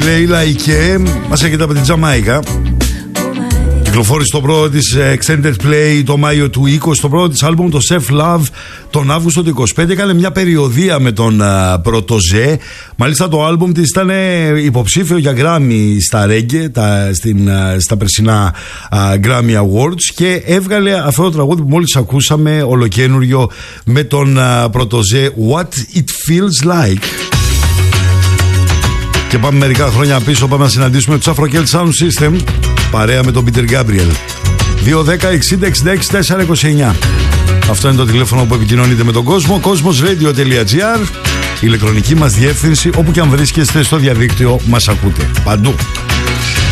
Λέιλα Ικέ, μας έρχεται από την Τζαμάικα. Κυκλοφόρησε το πρώτο της Extended Play το Μάιο του 20, το πρώτο της άλμπουμ το Self Love τον Αύγουστο του 25. Έκανε μια περιοδεία με τον Πρωτοζέ. Μάλιστα το άλμπουμ της ήταν υποψήφιο για Grammy στα Reggae, στα περσινά Grammy Awards, και έβγαλε αυτό το τραγούδι που μόλις ακούσαμε, ολοκένουργιο, με τον Πρωτοζέ, What It Feels Like. Και πάμε μερικά χρόνια πίσω, πάμε να συναντήσουμε τους Afro Celt Sound System, παρέα με τον Peter Gabriel. 210-60-66-429. Αυτό είναι το τηλέφωνο που επικοινωνείτε με τον κόσμο. Cosmosradio.gr, ηλεκτρονική μας διεύθυνση. Όπου και αν βρίσκεστε στο διαδίκτυο μας ακούτε. Παντού.